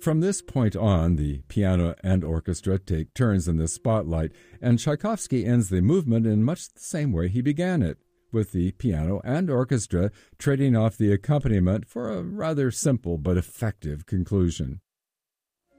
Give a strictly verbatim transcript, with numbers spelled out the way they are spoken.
From this point on, the piano and orchestra take turns in the spotlight, and Tchaikovsky ends the movement in much the same way he began it, with the piano and orchestra trading off the accompaniment for a rather simple but effective conclusion.